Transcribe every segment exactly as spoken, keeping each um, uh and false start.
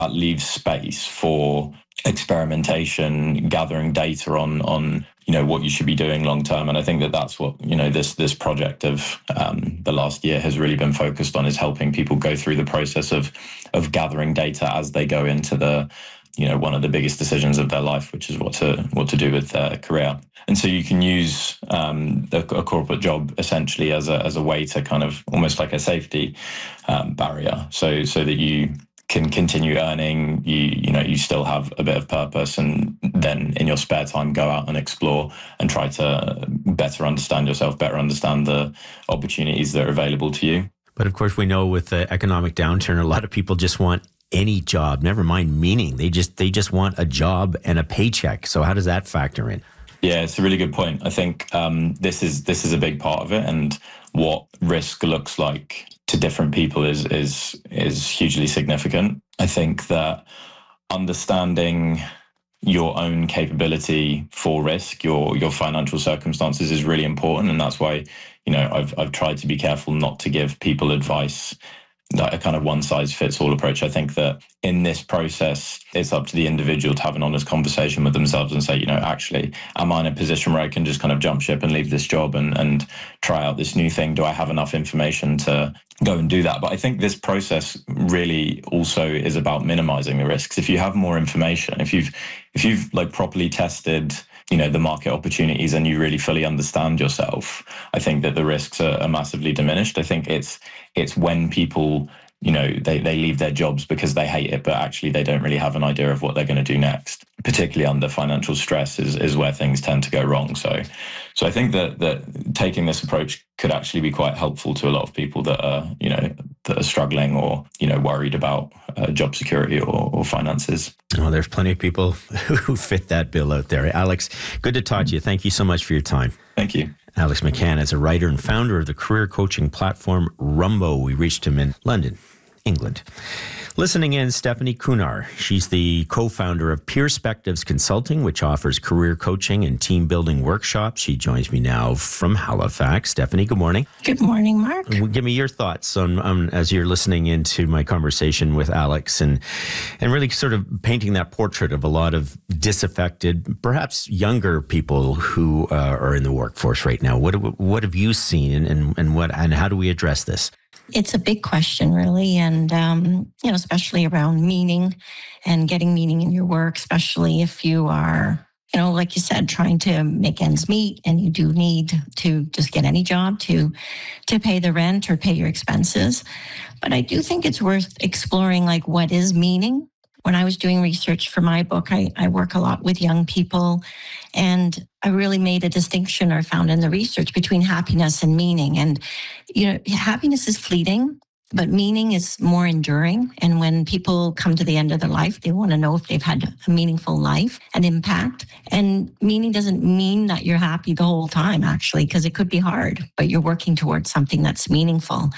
that leaves space for experimentation, gathering data on on you know what you should be doing long term. And I think that that's what you know this this project of um, the last year has really been focused on, is helping people go through the process of of gathering data as they go into the you know one of the biggest decisions of their life, which is what to what to do with their career. And so you can use um, a, a corporate job essentially as a as a way to kind of almost like a safety um, barrier, so so that you can continue earning, you you know, you still have a bit of purpose, and then in your spare time go out and explore and try to better understand yourself, better understand the opportunities that are available to you. But of course, we know with the economic downturn, a lot of people just want any job, never mind meaning. They just they just want a job and a paycheck. So how does that factor in? Yeah, it's a really good point. I think um, this is this is a big part of it, and what risk looks like to different people is is is hugely significant. I think that understanding your own capability for risk, your your financial circumstances, is really important, and that's why you know I've I've tried to be careful not to give people advice, like a kind of one size fits all approach. I think that in this process, it's up to the individual to have an honest conversation with themselves and say, you know, actually, am I in a position where I can just kind of jump ship and leave this job and, and try out this new thing? Do I have enough information to go and do that? But I think this process really also is about minimizing the risks. If you have more information, if you've, if you've like properly tested, you know, the market opportunities and you really fully understand yourself, I think that the risks are, are massively diminished. I think it's it's when people, you know, they, they leave their jobs because they hate it, but actually they don't really have an idea of what they're going to do next, particularly under financial stress is, is where things tend to go wrong. So so I think that that taking this approach could actually be quite helpful to a lot of people that are, you know, that are struggling or, you know, worried about uh, job security or, or finances. Well, there's plenty of people who fit that bill out there. Alex, good to talk to you. Thank you so much for your time. Thank you. Alex McCann is a writer and founder of the career coaching platform Rumbo. We reached him in London, England. Listening in, Stephanie Kunar. She's the co-founder of Perspectives Consulting, which offers career coaching and team building workshops. She joins me now from Halifax. Stephanie, good morning. Good morning, Mark. Give me your thoughts on, on as you're listening into my conversation with Alex and and really sort of painting that portrait of a lot of disaffected, perhaps younger people who uh, are in the workforce right now. What what have you seen, and, and and what and how do we address this? It's a big question, really, and um, you know, especially around meaning and getting meaning in your work, especially if you are, you know, like you said, trying to make ends meet, and you do need to just get any job to to pay the rent or pay your expenses. But I do think it's worth exploring, like, what is meaning? When I was doing research for my book, I, I work a lot with young people, and I really made a distinction, or found in the research, between happiness and meaning. And, you know, happiness is fleeting, but meaning is more enduring. And when people come to the end of their life, they want to know if they've had a meaningful life, an impact. And meaning doesn't mean that you're happy the whole time, actually, because it could be hard, but you're working towards something that's meaningful.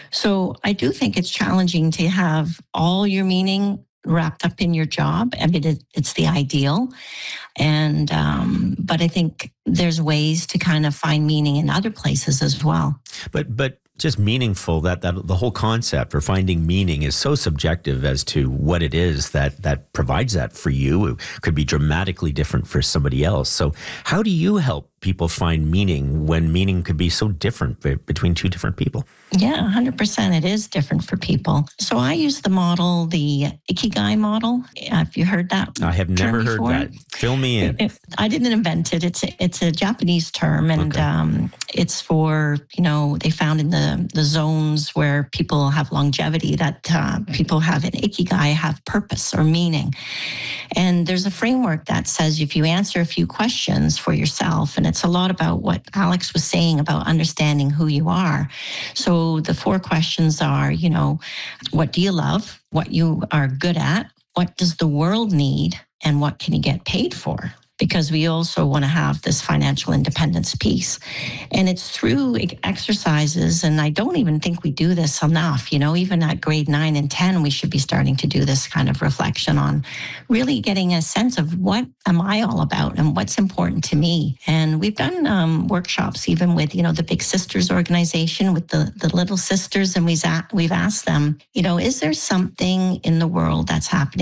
So I do think it's challenging to have all your meaning wrapped up in your job. I mean, it, it's the ideal. And, um, but I think there's ways to kind of find meaning in other places as well. But, but just meaningful, that, that the whole concept for finding meaning is so subjective as to what it is that, that provides that for you. It could be dramatically different for somebody else. So how do you help people find meaning when meaning could be so different between two different people? Yeah, one hundred percent. It is different for people. So I use the model, the Ikigai model. Have you heard that? I have never heard before? that. Fill me in. I didn't invent it. It's a, it's a Japanese term, and okay. um, it's for, you know, they found in the, the zones where people have longevity that uh, people have an Ikigai, have purpose or meaning. And there's a framework that says if you answer a few questions for yourself, and it's a lot about what Alex was saying about understanding who you are. So the four questions are, you know, what do you love? What you are good at? What does the world need? And what can you get paid for? because we also want to have this financial independence piece. And it's through exercises, and I don't even think we do this enough. You know, even at grade nine and ten, we should be starting to do this kind of reflection on really getting a sense of what am I all about and what's important to me. And we've done um, workshops even with, you know, the Big Sisters organization with the, the little sisters, and we've, we've asked them, you know, is there something in the world that's happening